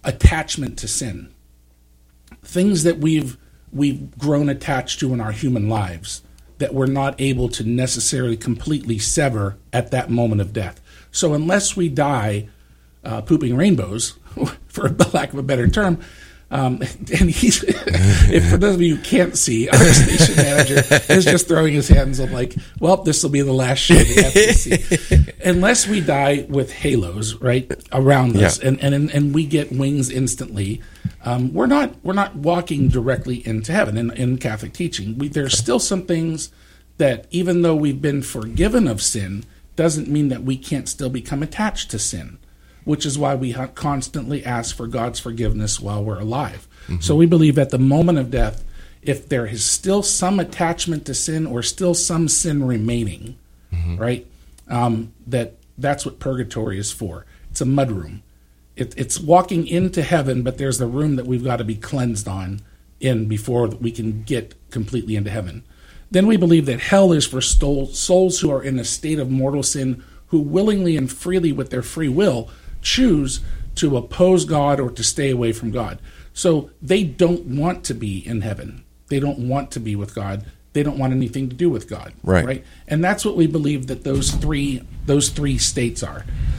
attachment to sin. Things that we've grown attached to in our human lives that we're not able to necessarily completely sever at that moment of death. So unless we die pooping rainbows, for lack of a better term, and he's, if for those of you who can't see, our station manager is just throwing his hands up like, well, this will be the last show they have to see. Unless we die with halos, right, around us, and we get wings instantly, we're not walking directly into heaven. In Catholic teaching, there's still some things that, even though we've been forgiven of sin, doesn't mean that we can't still become attached to sin, which is why we constantly ask for God's forgiveness while we're alive. Mm-hmm. So we believe at the moment of death, if there is still some attachment to sin or still some sin remaining, right, that's what purgatory is for. It's a mudroom. It's walking into heaven, but there's the room that we've got to be cleansed in before we can get completely into heaven. Then we believe that hell is for souls who are in a state of mortal sin, who willingly and freely with their free will choose to oppose God or to stay away from God. So they don't want to be in heaven. They don't want to be with God. They don't want anything to do with God. Right? And that's what we believe that those three states are.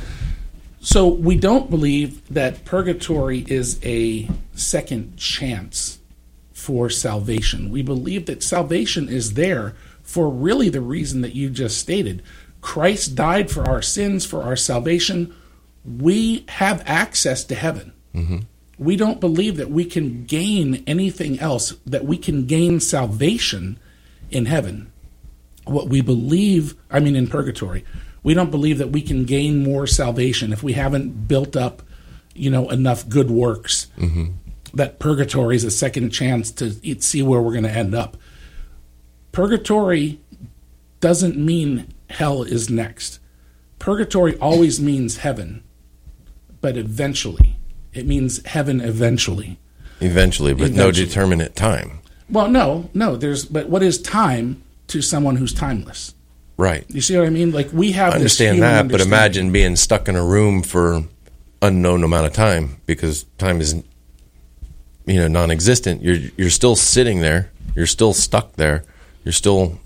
So we don't believe that purgatory is a second chance for salvation. We believe that salvation is there for really the reason that you just stated. Christ died for our sins, for our salvation. We have access to heaven. Mm-hmm. We don't believe that we can gain anything else, that we can gain salvation in heaven. What we believe, in purgatory, we don't believe that we can gain more salvation if we haven't built up, enough good works. Mm-hmm. That purgatory is a second chance to see where we're going to end up. Purgatory doesn't mean hell is next. Purgatory always means heaven, but eventually. It means heaven eventually. Eventually, but no determinate time. Well, no. But what is time to someone who's timeless? Right. You see what I mean? Like, we have I understand that, but imagine being stuck in a room for unknown amount of time, because time is non-existent. You're still sitting there. You're still stuck there. You're still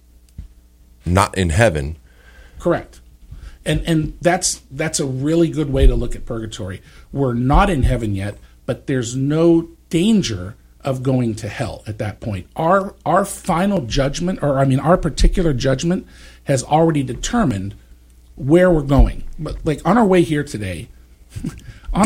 not in heaven. Correct. And that's a really good way to look at purgatory. We're not in heaven yet, but there's no danger of going to hell at that point. Our final judgment, our particular judgment has already determined where we're going. But like on our way here today, not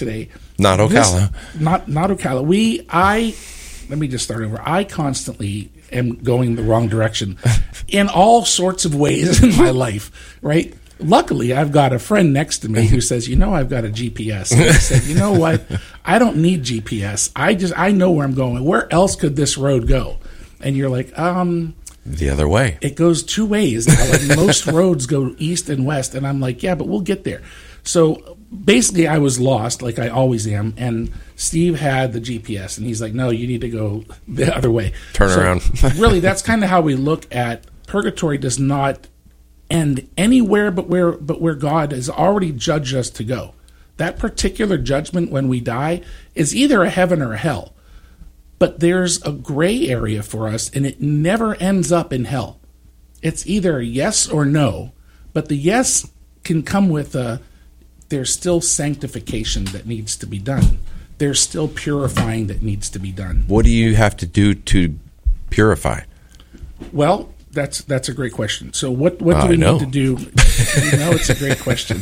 Ocala. Not Ocala. Let me just start over. I constantly am going the wrong direction in all sorts of ways in my life, right? Luckily, I've got a friend next to me who says, I've got a GPS. And I said, you know what? I don't need GPS. I know where I'm going. Where else could this road go? And you're like, the other way. It goes two ways. Like most roads go east and west. And I'm like, yeah, but we'll get there. So basically, I was lost, like I always am. And Steve had the GPS, and he's like, no, you need to go the other way. Turn around. Really, that's kind of how we look at purgatory. Does not end anywhere but where God has already judged us to go. That particular judgment when we die is either a heaven or a hell. But there's a gray area for us, and it never ends up in hell. It's either yes or no, but the yes can come with there's still sanctification that needs to be done. There's still purifying that needs to be done. What do you have to do to purify? Well, that's a great question. So what do we need to do? It's a great question.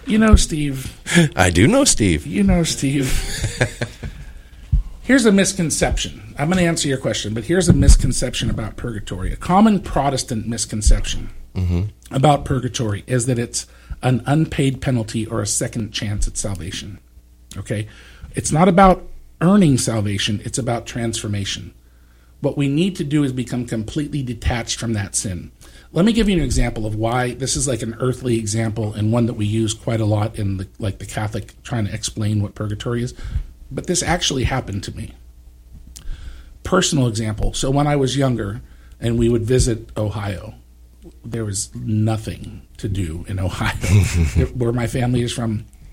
Steve. I do know Steve. Steve. Here's a misconception. I'm going to answer your question, but here's a misconception about purgatory. A common Protestant misconception about purgatory is that it's an unpaid penalty or a second chance at salvation. Okay? It's not about earning salvation. It's about transformation. What we need to do is become completely detached from that sin. Let me give you an example of why this is like an earthly example, and one that we use quite a lot in the Catholic trying to explain what purgatory is. But this actually happened to me. Personal example. So when I was younger and we would visit Ohio, there was nothing to do in Ohio, where my family is from.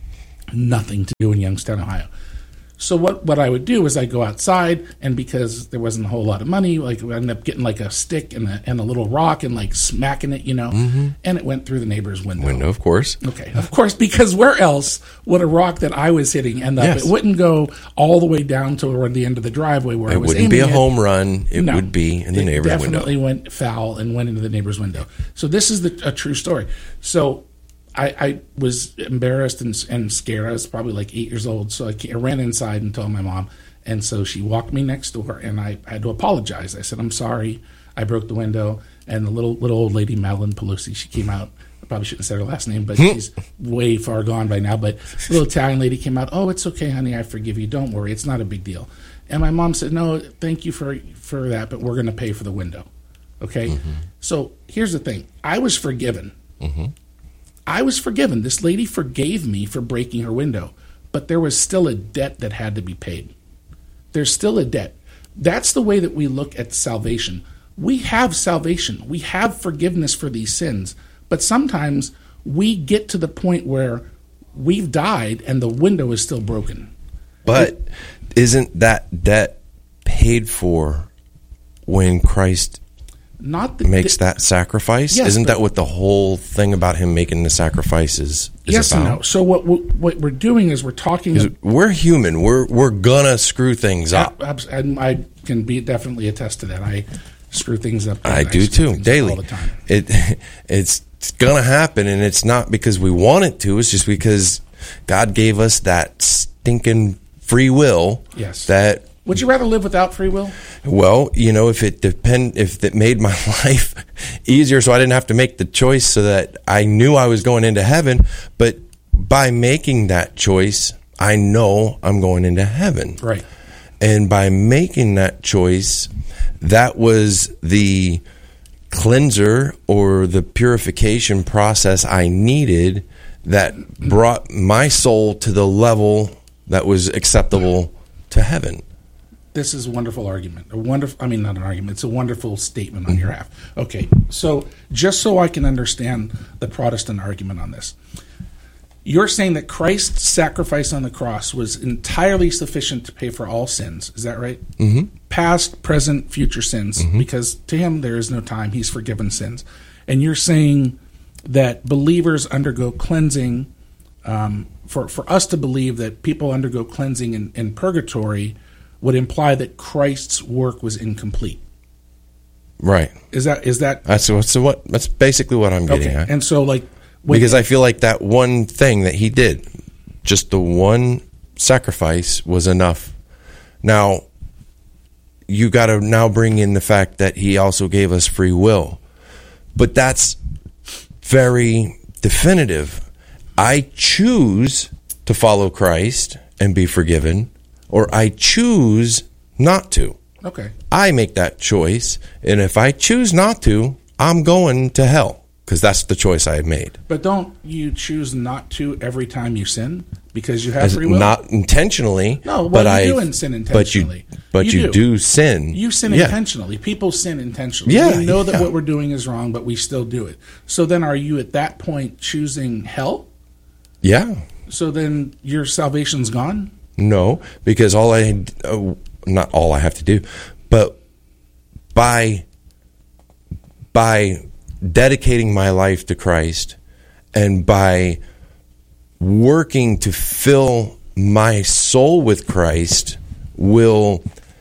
Nothing to do in Youngstown, Ohio. So what I would do is I'd go outside, and because there wasn't a whole lot of money, like I ended up getting like a stick and a little rock and like smacking it, and it went through the neighbor's window. Of course. Okay, of course, because where else would a rock that I was hitting end up? Yes. It wouldn't go all the way down to the end of the driveway where I was aiming. It wouldn't be a home run. It would be in the neighbor's window. It definitely went foul and went into the neighbor's window. So this is a true story. So I was embarrassed and scared. I was probably like 8 years old. So I ran inside and told my mom. And so she walked me next door, and I had to apologize. I said, "I'm sorry. I broke the window." And the little old lady, Madeline Pelosi, she came out. I probably shouldn't have said her last name, but she's way far gone by now. But the little Italian lady came out. "Oh, it's okay, honey. I forgive you. Don't worry. It's not a big deal." And my mom said, "No, thank you for that, but we're going to pay for the window." Okay? Mm-hmm. So here's the thing. I was forgiven. Mm-hmm. I was forgiven. This lady forgave me for breaking her window, but there was still a debt that had to be paid. There's still a debt. That's the way that we look at salvation. We have salvation. We have forgiveness for these sins, but sometimes we get to the point where we've died and the window is still broken. But isn't that debt paid for when Christ makes that sacrifice? Yes, Isn't that what the whole thing about him making the sacrifice is yes about? And no. So what we're doing is we're talking. We're human. We're gonna screw things up. And I can definitely attest to that. I screw things up. I do too, daily, all the time. It's gonna happen, and it's not because we want it to. It's just because God gave us that stinking free will. Yes. That. Would you rather live without free will? Well, if it made my life easier so I didn't have to make the choice so that I knew I was going into heaven, but by making that choice, I know I'm going into heaven. Right. And by making that choice, that was the cleanser or the purification process I needed that brought my soul to the level that was acceptable to heaven. This is a wonderful argument. Not an argument. It's a wonderful statement on your half. Okay, so just so I can understand the Protestant argument on this, you're saying that Christ's sacrifice on the cross was entirely sufficient to pay for all sins. Is that right? Mm-hmm. Past, present, future sins. Mm-hmm. Because to him there is no time. He's forgiven sins. And you're saying that believers undergo cleansing. For us to believe that people undergo cleansing in purgatory would imply that Christ's work was incomplete. Right. Is that that's basically what I'm getting at. And so because I feel like that one thing that he did, just the one sacrifice was enough. Now you got to now bring in the fact that he also gave us free will. But that's very definitive. I choose to follow Christ and be forgiven, or I choose not to. Okay. I make that choice, and if I choose not to, I'm going to hell, because that's the choice I have made. But don't you choose not to every time you sin? Because you have free will? Not intentionally. No, well, you do sin intentionally. But you do sin. You sin intentionally. People sin intentionally. Yeah, we know that what we're doing is wrong, but we still do it. So then are you at that point choosing hell? Yeah. So then your salvation's gone? No, because not all I have to do, but by dedicating my life to Christ and by working to fill my soul with Christ will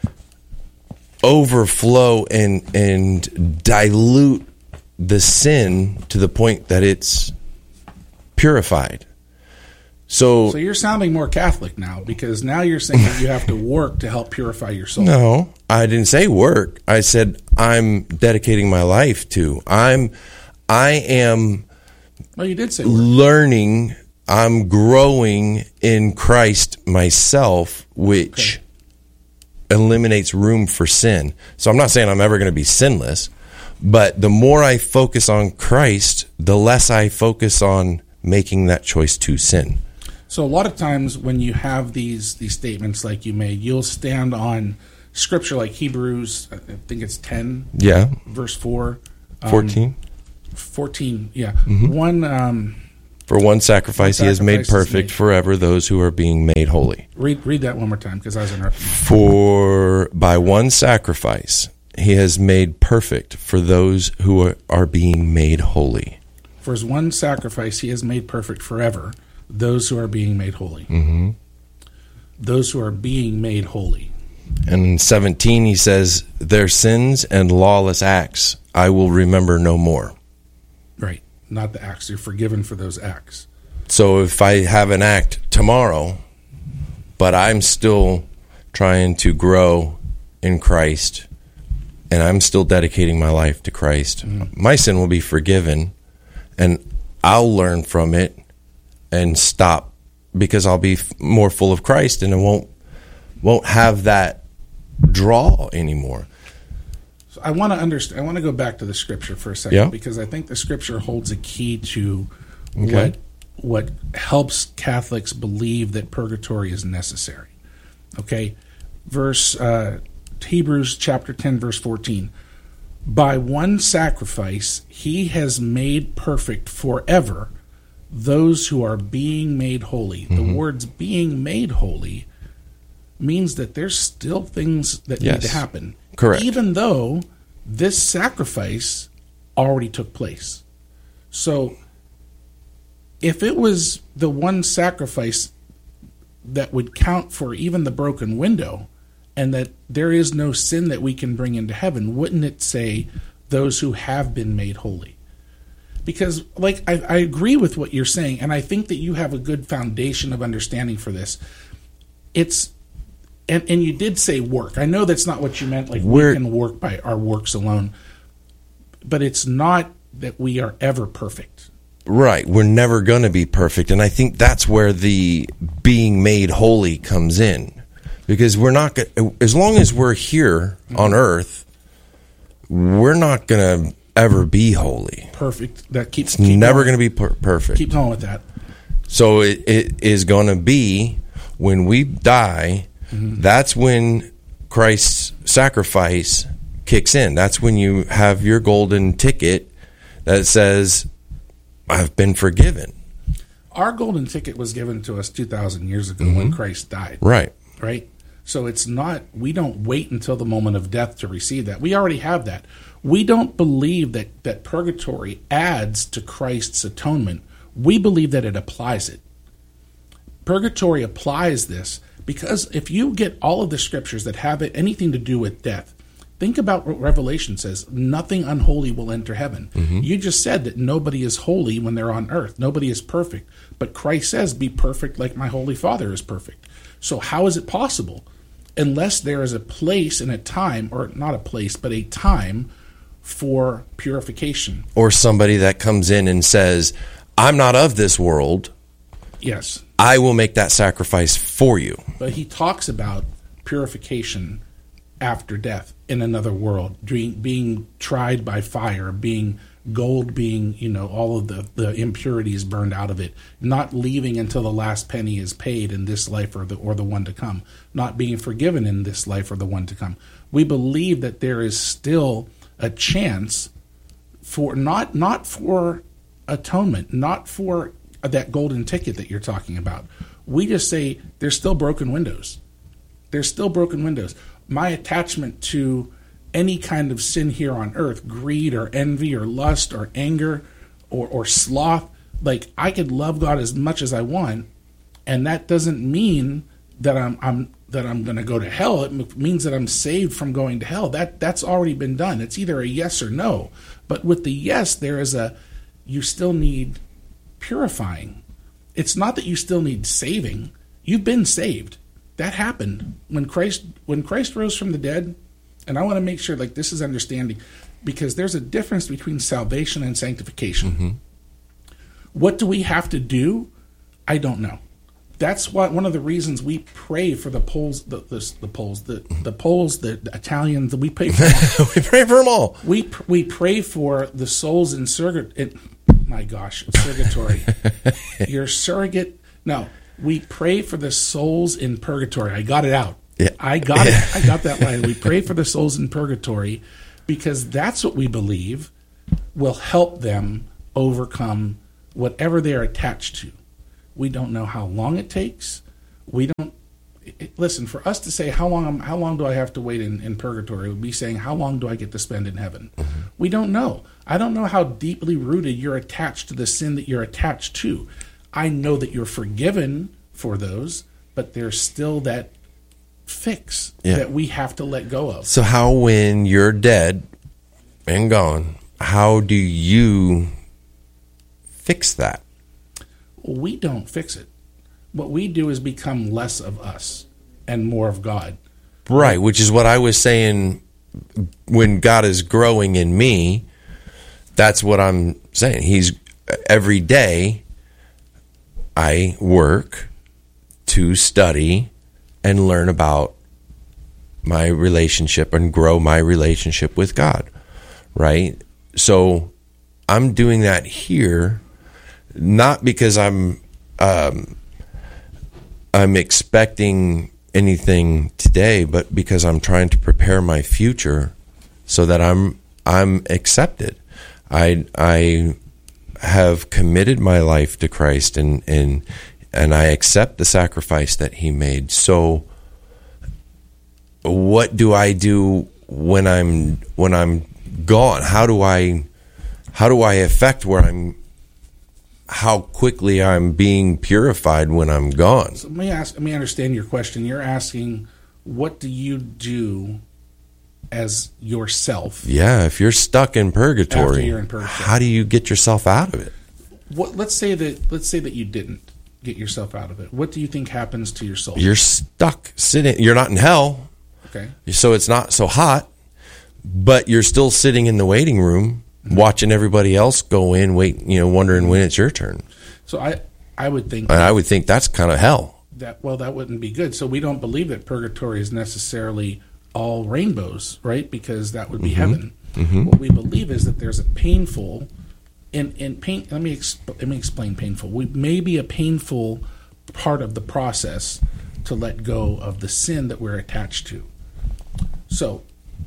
overflow and dilute the sin to the point that it's purified. So you're sounding more Catholic now, because now you're saying that you have to work to help purify your soul. No, I didn't say work. I said I'm dedicating my life to. I am. Well, you did say work. Learning. I'm growing in Christ myself, which eliminates room for sin. So I'm not saying I'm ever going to be sinless, but the more I focus on Christ, the less I focus on making that choice to sin. So a lot of times when you have these statements like you made, you'll stand on scripture like Hebrews, I think it's 10, verse 4. 14? 14, yeah. Mm-hmm. For one sacrifice he has made sacrifice is perfect made. forever those who are being made holy. Read that one more time, because I was interrupted. For by one sacrifice he has made perfect for those who are being made holy. For his one sacrifice he has made perfect forever those who are being made holy. Mm-hmm. Those who are being made holy. And in 17 he says, their sins and lawless acts I will remember no more. Right. Not the acts. You're forgiven for those acts. So if I have an act tomorrow, but I'm still trying to grow in Christ, and I'm still dedicating my life to Christ, my sin will be forgiven, and I'll learn from it and stop, because I'll be more full of Christ, and it won't have that draw anymore. So I want to understand. I want to go back to the scripture for a second, Yeah. because I think the scripture holds a key to Okay. what helps Catholics believe that purgatory is necessary. Okay, Hebrews chapter 10, verse 14. By one sacrifice he has made perfect forever those who are being made holy. The words being made holy means that there's still things that need to happen. Correct. Even though this sacrifice already took place. So if it was the one sacrifice that would count for even the broken window, and that there is no sin that we can bring into heaven, wouldn't it say those who have been made holy? Because, like, I agree with what you're saying, and I think that you have a good foundation of understanding for this. It's, and you did say work. I know that's not what you meant, like we can work by our works alone. But it's not that we are ever perfect. Right. We're never going to be perfect. And I think that's where the being made holy comes in. Because we're not going, as long as we're here on earth, we're not going to ever be holy. Perfect. That keeps never going to be perfect. Keep going with that. So it is going to be when we die, that's when Christ's sacrifice kicks in. That's when you have your golden ticket that says, I've been forgiven. Our golden ticket was given to us 2,000 years ago when Christ died. Right. Right? So it's not, we don't wait until the moment of death to receive that. We already have that. We don't believe that purgatory adds to Christ's atonement. We believe that it applies it. Purgatory applies this because if you get all of the scriptures that have anything to do with death, think about what Revelation says. Nothing unholy will enter heaven. You just said that nobody is holy when they're on earth. Nobody is perfect. But Christ says, be perfect like my Holy Father is perfect. So how is it possible? Unless there is a place and a time, or not a place, but a time for purification. Or somebody that comes in and says, I'm not of this world. Yes. I will make that sacrifice for you. But he talks about purification after death in another world, being tried by fire, being gold, being, all of the impurities burned out of it, not leaving until the last penny is paid in this life or the one to come, not being forgiven in this life or the one to come. We believe that there is still a chance for not for atonement, not for that golden ticket that you're talking about. We just say there's still broken windows. There's still broken windows. My attachment to any kind of sin here on earth, greed or envy or lust or anger or sloth, like I could love God as much as I want, and that doesn't mean that I'm going to go to hell. It means that I'm saved from going to hell. That's already been done. It's either a yes or no. But with the yes, there is you still need purifying. It's not that you still need saving. You've been saved. That happened when Christ rose from the dead. And I want to make sure this is understanding, because there's a difference between salvation and sanctification. What do we have to do? I don't know. That's one of the reasons we pray for the Poles, the Italians. We pray for them. We pray for them all. We pray for the souls in purgatory. Your surrogate. No, we pray for the souls in purgatory. I got it out. Yeah. I got it. I got that line. We pray for the souls in purgatory because that's what we believe will help them overcome whatever they're attached to. We don't know how long it takes. We don't listen. For us to say how long do I have to wait in purgatory would be saying how long do I get to spend in heaven. Mm-hmm. We don't know. I don't know how deeply rooted you're attached to the sin that you're attached to. I know that you're forgiven for those, but there's still that fix that we have to let go of. So how, when you're dead and gone, how do you fix that? We don't fix it. What we do is become less of us and more of God. Right, which is what I was saying. When God is growing in me, that's what I'm saying. He's every day I work to study and learn about my relationship and grow my relationship with God, right? So I'm doing that here, not because I'm expecting anything today, but because I'm trying to prepare my future so that I'm accepted. I have committed my life to Christ and I accept the sacrifice that he made. So what do I do when I'm gone? How do I affect how quickly I'm being purified when I'm gone? So let me understand your question. You're asking, what do you do as yourself? Yeah, if you're stuck in purgatory, after you're in purgatory, how do you get yourself out of it? Let's say that you didn't get yourself out of it. What do you think happens to your soul? You're stuck sitting. You're not in hell. Okay. So it's not so hot, but you're still sitting in the waiting room, watching everybody else go in, wondering when it's your turn. So I would think, and I would think that's kind of hell. That wouldn't be good. So we don't believe that purgatory is necessarily all rainbows, right? Because that would be heaven. Mm-hmm. What we believe is that there's a painful, and pain. Let me explain painful. We may be a painful part of the process to let go of the sin that we're attached to. So,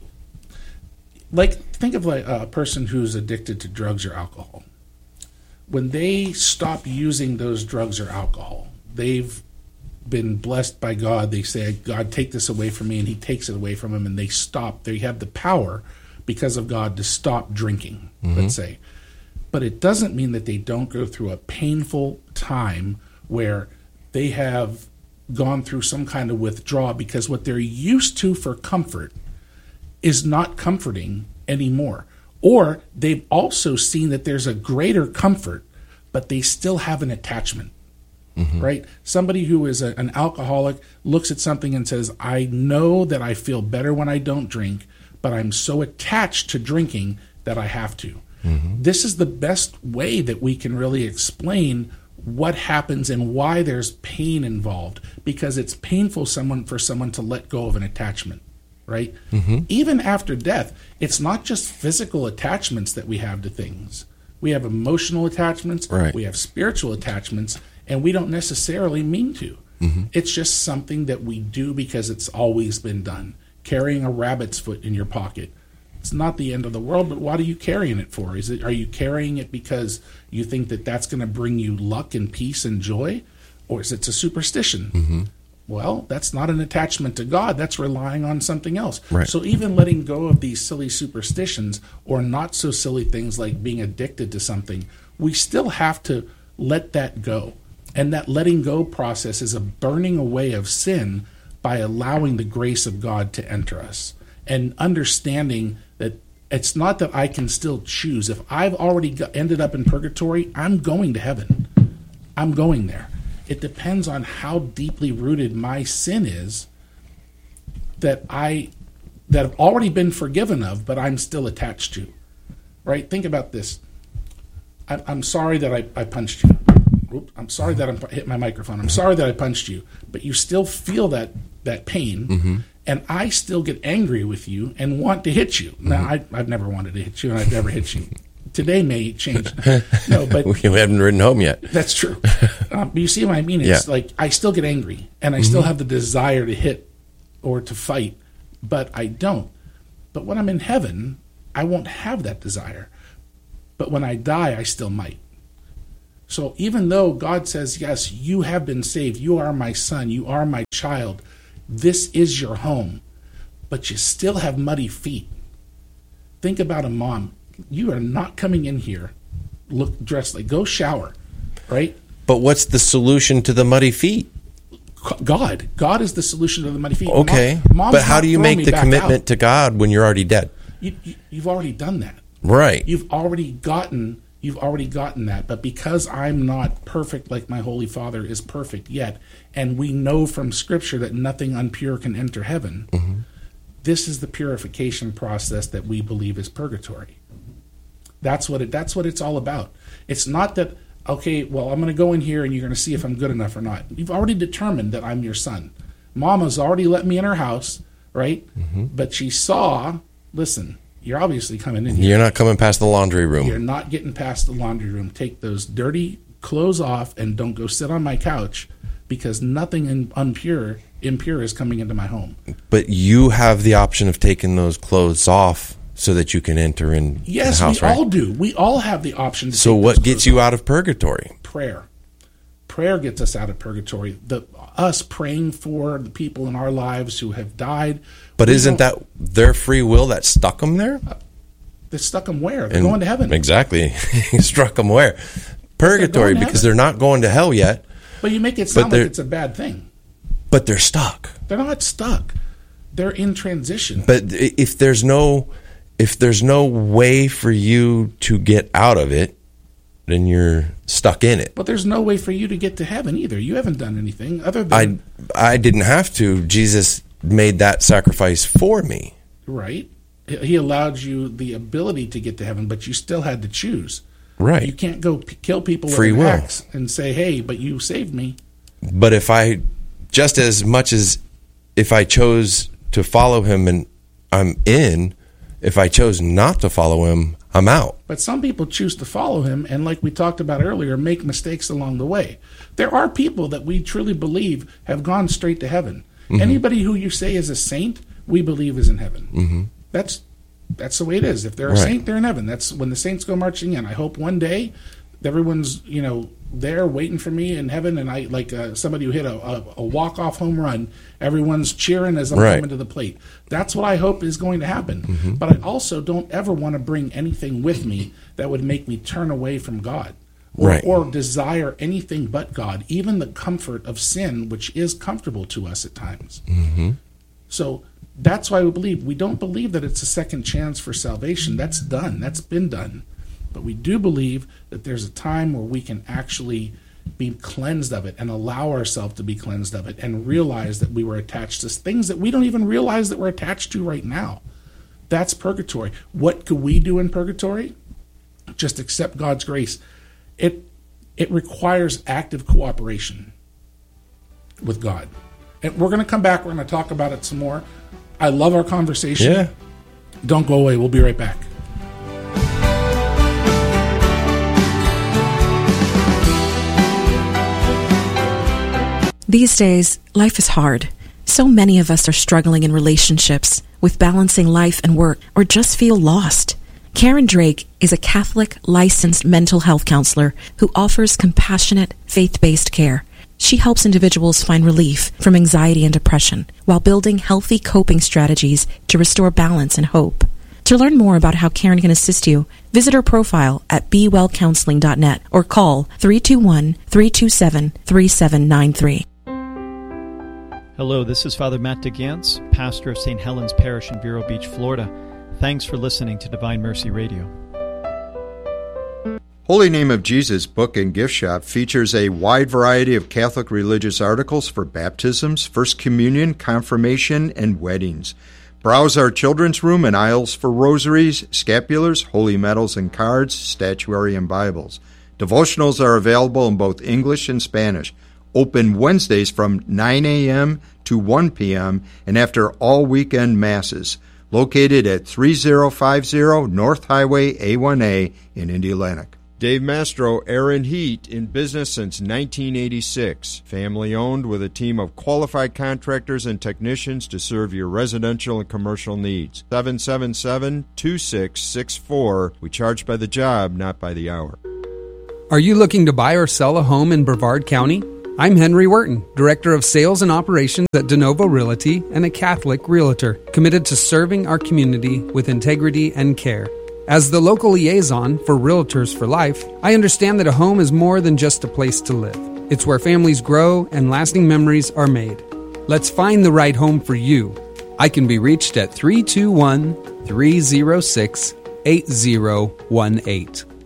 think of a person who's addicted to drugs or alcohol. When they stop using those drugs or alcohol, they've been blessed by God. They say, God, take this away from me, and he takes it away from them, and they stop. They have the power, because of God, to stop drinking, let's say. But it doesn't mean that they don't go through a painful time where they have gone through some kind of withdrawal, because what they're used to for comfort is not comforting anymore. Or they've also seen that there's a greater comfort, but they still have an attachment, right? Somebody who is an alcoholic looks at something and says, I know that I feel better when I don't drink, but I'm so attached to drinking that I have to. This is the best way that we can really explain what happens and why there's pain involved, because it's painful for someone to let go of an attachment, right? Even after death, it's not just physical attachments that we have to things. We have emotional attachments, right. We have spiritual attachments, and we don't necessarily mean to. It's just something that we do because it's always been done. Carrying a rabbit's foot in your pocket, it's not the end of the world, but what are you carrying it for? Are you carrying it because you think that that's going to bring you luck and peace and joy? Or is it a superstition? Well, that's not an attachment to God. That's relying on something else. Right. So even letting go of these silly superstitions, or not so silly things like being addicted to something, we still have to let that go. And that letting go process is a burning away of sin by allowing the grace of God to enter us. And understanding that it's not that I can still choose. If I've already ended up in purgatory, I'm going to heaven. I'm going there. It depends on how deeply rooted my sin is that I've already been forgiven of, but I'm still attached to. Right? Think about this. I'm sorry that I punched you. Oops, I'm sorry that I hit my microphone. I'm sorry that I punched you, but you still feel that pain, and I still get angry with you and want to hit you. Now, I've never wanted to hit you, and I've never hit you. Today may change. No, but we haven't ridden home yet. That's true. But you see what I mean? It's like I still get angry, and I still have the desire to hit or to fight, but I don't. But when I'm in heaven, I won't have that desire. But when I die, I still might. So even though God says, yes, you have been saved, you are my son, you are my child, this is your home, but you still have muddy feet. Think about a mom. You are not coming in here dressed like, go shower, right? But what's the solution to the muddy feet? God. God is the solution to the muddy feet. Okay, but how do you make the commitment to God when you're already dead? You've already done that. Right. You've already gotten that. But because I'm not perfect like my Holy Father is perfect yet, and we know from Scripture that nothing impure can enter heaven, this is the purification process that we believe is purgatory. That's what it's all about. It's not that, okay, well, I'm going to go in here and you're going to see if I'm good enough or not. You've already determined that I'm your son. Mama's already let me in her house, right? But she saw, listen, you're obviously coming in here. You're not coming past the laundry room. You're not getting past the laundry room. Take those dirty clothes off and don't go sit on my couch, because nothing impure is coming into my home. But you have the option of taking those clothes off so that you can enter in the house, right? Yes, we all do. We all have the option to So what gets you out of purgatory? Prayer. Prayer gets us out of purgatory. Us praying for the people in our lives who have died. But isn't that their free will that stuck them there? They stuck them where? They're going to heaven. Exactly. Struck them where? Purgatory, because they're not going to hell yet. But you make it sound like it's a bad thing. But they're stuck. They're not stuck. They're in transition. But if there's no way for you to get out of it, then you're stuck in it. But there's no way for you to get to heaven either. You haven't done anything other than... I didn't have to. Jesus made that sacrifice for me. Right. He allowed you the ability to get to heaven, but you still had to choose. Right. You can't go kill people free with an will axe and say, hey, but you saved me. But just as much as if I chose to follow him and I'm in, if I chose not to follow him, I'm out. But some people choose to follow him, and like we talked about earlier, make mistakes along the way. There are people that we truly believe have gone straight to heaven. Anybody who you say is a saint, we believe is in heaven. That's the way it is. If they're a saint, they're in heaven. That's when the saints go marching in. I hope one day everyone's there waiting for me in heaven, and I like somebody who hit a walk-off home run. Everyone's cheering as I'm coming to the plate. That's what I hope is going to happen. But I also don't ever want to bring anything with me that would make me turn away from God or desire anything but God, even the comfort of sin, which is comfortable to us at times. So that's why we don't believe that it's a second chance for salvation. That's done. That's been done. But we do believe that there's a time where we can actually be cleansed of it and allow ourselves to be cleansed of it and realize that we were attached to things that we don't even realize that we're attached to right now. That's purgatory. What could we do in purgatory? Just accept God's grace. It requires active cooperation with God. And we're going to come back. We're going to talk about it some more. I love our conversation. Yeah. Don't go away. We'll be right back. These days, life is hard. So many of us are struggling in relationships, with balancing life and work, or just feel lost. Karen Drake is a Catholic licensed mental health counselor who offers compassionate, faith-based care. She helps individuals find relief from anxiety and depression while building healthy coping strategies to restore balance and hope. To learn more about how Karen can assist you, visit her profile at bewellcounseling.net or call 321-327-3793. Hello, this is Father Matt DeGantz, pastor of St. Helens Parish in Vero Beach, Florida. Thanks for listening to Divine Mercy Radio. Holy Name of Jesus Book and Gift Shop features a wide variety of Catholic religious articles for baptisms, First Communion, confirmation, and weddings. Browse our children's room and aisles for rosaries, scapulars, holy medals and cards, statuary, and Bibles. Devotionals are available in both English and Spanish. Open Wednesdays from 9 a.m. to 1 p.m. and after all weekend masses. Located at 3050 North Highway A1A in Indianapolis. Dave Mastro, Air and Heat, in business since 1986. Family owned with a team of qualified contractors and technicians to serve your residential and commercial needs. 777-2664. We charge by the job, not by the hour. Are you looking to buy or sell a home in Brevard County? I'm Henry Wharton, Director of Sales and Operations at DeNovo Realty and a Catholic Realtor, committed to serving our community with integrity and care. As the local liaison for Realtors for Life, I understand that a home is more than just a place to live. It's where families grow and lasting memories are made. Let's find the right home for you. I can be reached at 321-306-8018.